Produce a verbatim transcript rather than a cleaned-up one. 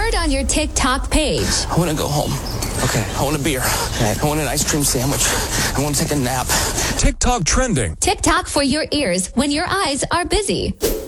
word on your TikTok page. I want to go home. Okay. I want a beer. I want an ice cream sandwich. I want to take a nap. TikTok trending. TikTok for your ears when your eyes are busy.